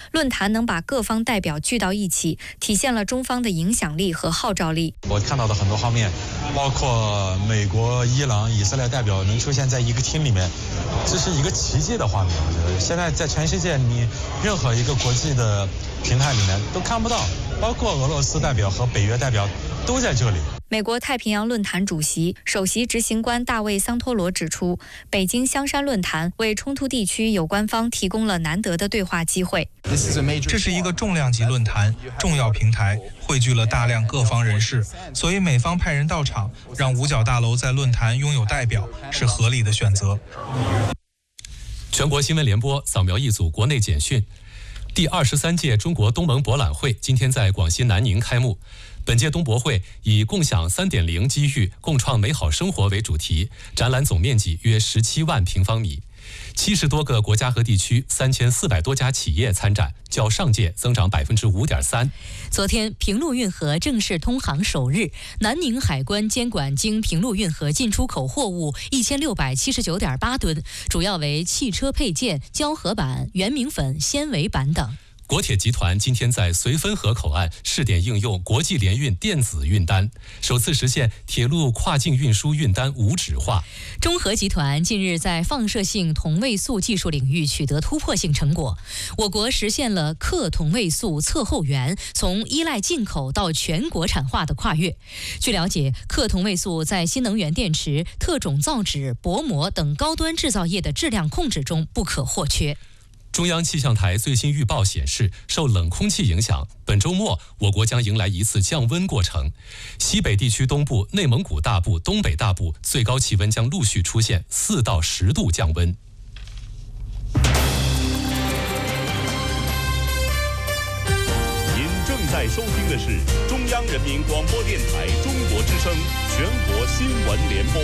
论坛能把各方代表聚到一起，体现了中方的影响力和号召力。 我看到的很多方面，包括美国、伊朗、以色列代表能出现在一个厅里面，这是一个奇迹的画面。我觉得现在在全世界，你任何一个国际的平台里面都看不到，包括俄罗斯代表和北约代表都在这里。 美国太平洋论坛主席、首席执行官大卫·桑托罗指出，北京香山论坛为冲突地区有关方提供了难得的对话机会。 这是一个重量级论坛，重要平台，汇聚了大量各方人士，所以美方派人到场，让五角大楼在论坛拥有代表，是合理的选择。 全国新闻联播扫描一组国内简讯。第23届中国东盟博览会今天在广西南宁开幕。本届东博会以共享 3.0 机遇，共创美好生活为主题，展览总面积约17万平方米，70多个国家和地区，3400多家企业参展，较上届增长 5.3%。 昨天，平陆运河正式通航首日，南宁海关监管经平陆运河进出口货物1679.8吨，主要为汽车配件、胶合板、圆明粉、纤维板等。 国铁集团今天在绥芬河口岸试点应用国际联运电子运单，首次实现铁路跨境运输运单无纸化。 中核集团近日在放射性同位素技术领域取得突破性成果，我国实现了克同位素测后源从依赖进口到全国产化的跨越。据了解，克同位素在新能源电池、特种造纸、薄膜等高端制造业的质量控制中不可或缺。 中央气象台最新预报显示，受冷空气影响，本周末我国将迎来一次降温过程。西北地区东部、内蒙古大部、东北大部最高气温将陆续出现4到10度降温。 您正在收听的是中央人民广播电台中国之声全国新闻联播。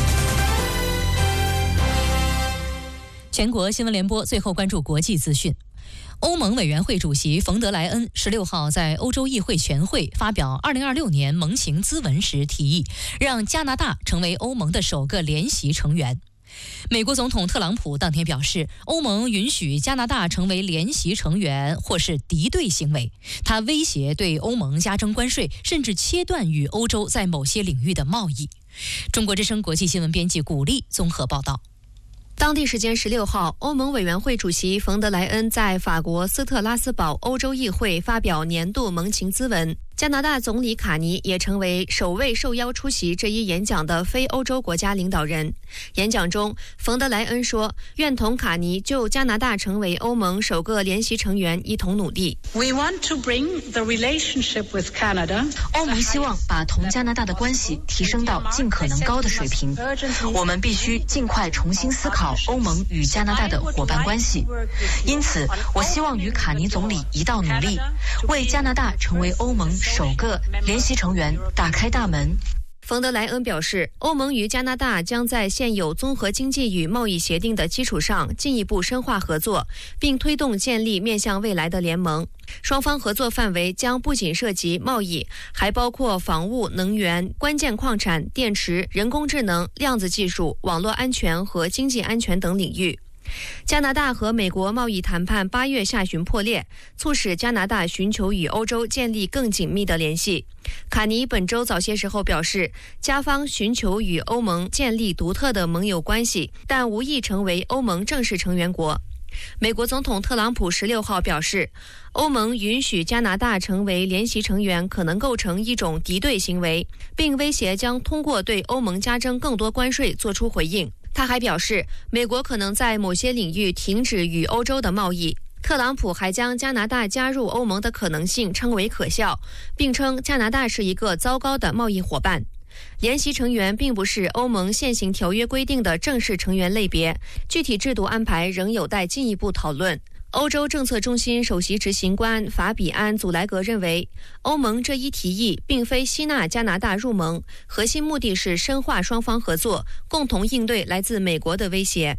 全国新闻联播最后关注国际资讯。欧盟委员会主席冯德莱恩16号在欧洲议会全会发表2026年盟情咨文时提议，让加拿大成为欧盟的首个联席成员。美国总统特朗普当天表示，欧盟允许加拿大成为联席成员或是敌对行为，他威胁对欧盟加征关税，甚至切断与欧洲在某些领域的贸易。中国之声国际新闻编辑古丽综合报道。 当地时间16号，欧盟委员会主席冯德莱恩在法国斯特拉斯堡欧洲议会发表年度盟情咨文。加拿大总理卡尼也成为首位受邀出席这一演讲的非欧洲国家领导人。演讲中，冯德莱恩说，愿同卡尼就加拿大成为欧盟首个联席成员一同努力。 欧盟希望把同加拿大的关系提升到尽可能高的水平，我们必须尽快重新思考欧盟与加拿大的伙伴关系。因此，我希望与卡尼总理一道努力，为加拿大成为欧盟首个联席成员打开大门。 冯德莱恩表示，欧盟与加拿大将在现有综合经济与贸易协定的基础上进一步深化合作，并推动建立面向未来的联盟。双方合作范围将不仅涉及贸易，还包括房屋、能源、关键矿产、电池、人工智能、量子技术、网络安全和经济安全等领域。加拿大和美国贸易谈判8月下旬破裂，促使加拿大寻求与欧洲建立更紧密的联系。卡尼本周早些时候表示，加方寻求与欧盟建立独特的盟友关系，但无意成为欧盟正式成员国。美国总统特朗普16号表示，欧盟允许加拿大成为联席成员可能构成一种敌对行为，并威胁将通过对欧盟加征更多关税做出回应。他还表示，美国可能在某些领域停止与欧洲的贸易。特朗普还将加拿大加入欧盟的可能性称为可笑，并称加拿大是一个糟糕的贸易伙伴。联席成员并不是欧盟现行条约规定的正式成员类别，具体制度安排仍有待进一步讨论。欧洲政策中心首席执行官法比安·祖莱格认为，欧盟这一提议并非吸纳加拿大入盟，核心目的是深化双方合作，共同应对来自美国的威胁。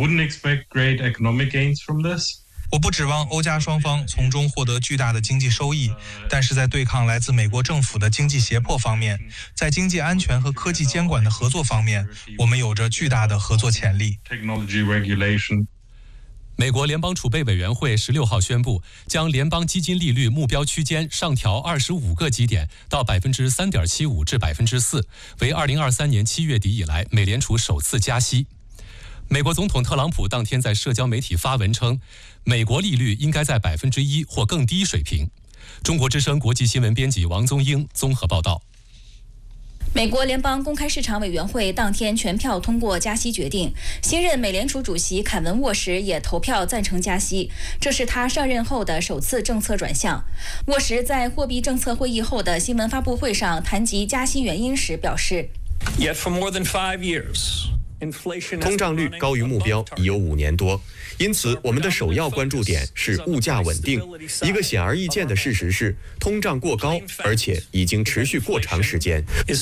我不指望欧加双方从中获得巨大的经济收益，但是在对抗来自美国政府的经济胁迫方面，在经济安全和科技监管的合作方面，我们有着巨大的合作潜力。 美国联邦储备委员会16号宣布，将联邦基金利率目标区间上调25个基点到 3.75% 至 4%， 为2023年7月底以来美联储首次加息。美国总统特朗普当天在社交媒体发文称，美国利率应该在 1% 或更低水平。中国之声国际新闻编辑王宗英综合报道。 美国联邦公开市场委员会当天全票通过加息决定，新任美联储主席凯文·沃什也投票赞成加息，这是他上任后的首次政策转向。沃什在货币政策会议后的新闻发布会上谈及加息原因时表示 Yet for more than 5 years, 通胀率高于目标已有5年多，因此我们的首要关注点是物价稳定。一个显而易见的事实是，通胀过高，而且已经持续过长时间。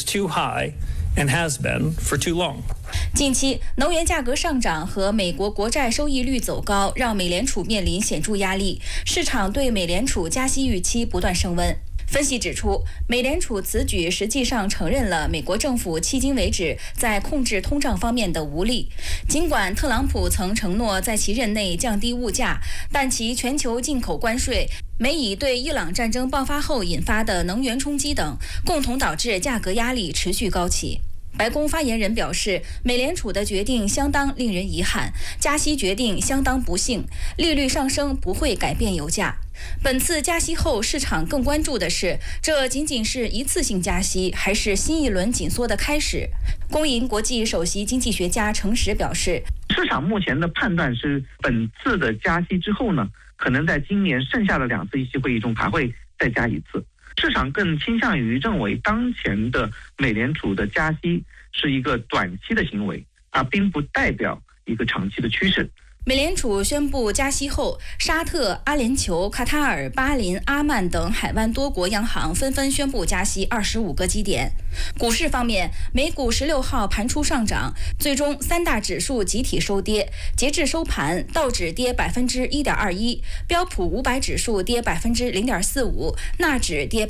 近期能源价格上涨和美国国债收益率走高，让美联储面临显著压力，市场对美联储加息预期不断升温。分析指出，美联储此举实际上承认了美国政府迄今为止在控制通胀方面的无力。尽管特朗普曾承诺在其任内降低物价，但其全球进口关税、美以对伊朗战争爆发后引发的能源冲击等，共同导致价格压力持续高企。白宫发言人表示，美联储的决定相当令人遗憾，加息决定相当不幸，利率上升不会改变油价。本次加息后，市场更关注的是，这仅仅是一次性加息，还是新一轮紧缩的开始？工银国际首席经济学家程实表示， 市场目前的判断是，本次的加息之后呢，可能在今年剩下的2次议息会议中还会再加一次。市场更倾向于认为，当前的美联储的加息是一个短期的行为，并不代表一个长期的趋势。 美联储宣布加息后，沙特、阿联酋、卡塔尔、巴林、阿曼等海湾多国央行纷纷宣布加息25个基点。股市方面，美股16号盘出上涨，最终3大指数集体收跌。截至收盘，道指跌 1.21%， 标普500指数跌 0.45%， 纳指跌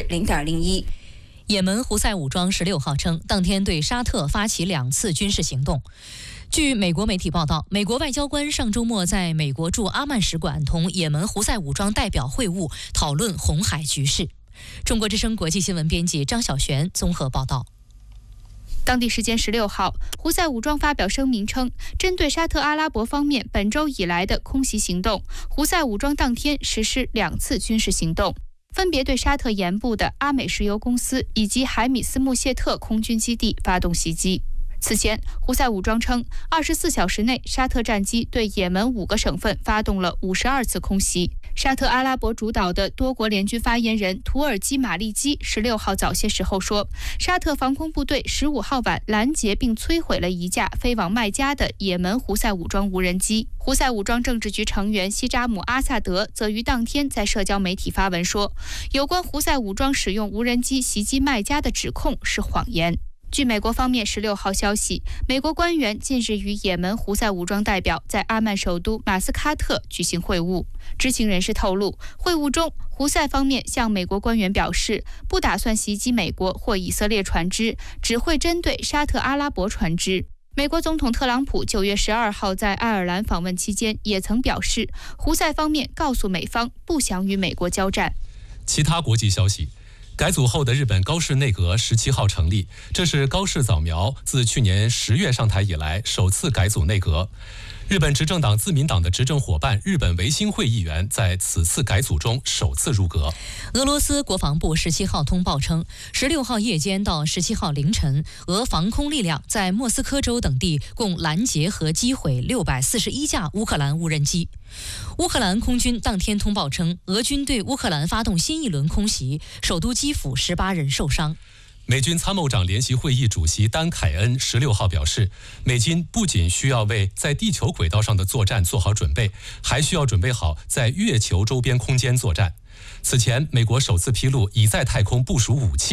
0.01%。 也门胡塞武装16号称，当天对沙特发起2次军事行动。据美国媒体报道，美国外交官上周末在美国驻阿曼使馆同也门胡塞武装代表会晤，讨论红海局势。中国之声国际新闻编辑张晓璇综合报道。 当地时间16号，胡塞武装发表声明称，针对沙特阿拉伯方面本周以来的空袭行动，胡塞武装当天实施2次军事行动，分别对沙特沿部的阿美石油公司以及海米斯穆谢特空军基地发动袭击。此前，胡塞武装称，24小时内，沙特战机对也门5个省份发动了52次空袭。沙特阿拉伯主导的多国联军发言人图尔基马利基16号早些时候说，沙特防空部队15号晚拦截并摧毁了一架飞往麦加的也门胡塞武装无人机。胡塞武装政治局成员西扎姆阿萨德则于当天在社交媒体发文说，有关胡塞武装使用无人机袭击麦加的指控是谎言。据美国方面16号消息，美国官员近日与也门胡塞武装代表在阿曼首都马斯喀特举行会晤。知情人士透露，会晤中，胡塞方面向美国官员表示，不打算袭击美国或以色列船只，只会针对沙特阿拉伯船只。美国总统特朗普9月12号在爱尔兰访问期间也曾表示，胡塞方面告诉美方不想与美国交战。 其他国际消息，改组后的日本高市内阁17号成立，这是高市早苗自去年10月上台以来首次改组内阁。日本执政党自民党的执政伙伴日本维新会议员在此次改组中首次入阁。 俄罗斯国防部17号通报称，16号夜间到17号凌晨，俄防空力量在莫斯科州等地共拦截和击毁641架乌克兰无人机。乌克兰空军当天通报称，俄军对乌克兰发动新一轮空袭，首都基辅18人受伤。 美军参谋长联席会议主席丹凯恩16号表示，美军不仅需要为在地球轨道上的作战做好准备，还需要准备好在月球周边空间作战。此前，美国首次披露已在太空部署武器，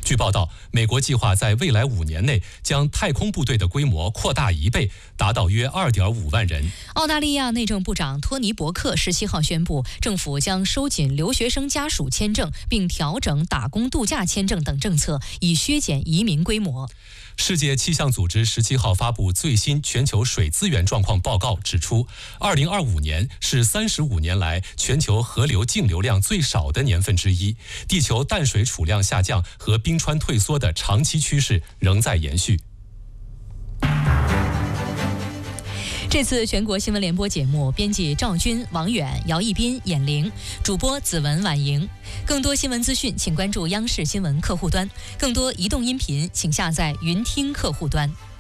据报道，美国计划在未来5年内将太空部队的规模扩大1倍，达到约2.5万人。 澳大利亚内政部长托尼·伯克17号宣布，政府将收紧留学生家属签证，并调整打工度假签证等政策，以削减移民规模。 世界气象组织17号发布最新全球水资源状况报告，指出，2025年是35年来全球河流净流量最少的年份之一，地球淡水储量下降和冰川退缩的长期趋势仍在延续。 这次全国新闻联播节目，编辑赵军、王远、姚一斌、闫玲，主播子文、婉莹。更多新闻资讯，请关注央视新闻客户端；更多移动音频，请下载云听客户端。